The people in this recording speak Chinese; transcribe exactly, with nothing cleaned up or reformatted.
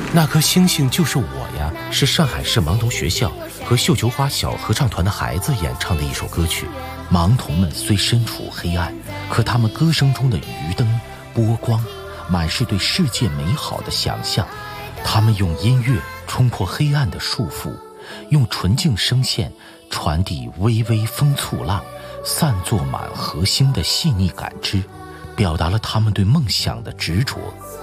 那颗星星就是我呀，是上海市盲童学校和绣球花小合唱团的孩子演唱的一首歌曲。盲童们虽身处黑暗，可他们歌声中的余灯波光满是对世界美好的想象。他们用音乐冲破黑暗的束缚，用纯净声线传递微微风簇浪，散作满河星的细腻感知，表达了他们对梦想的执着。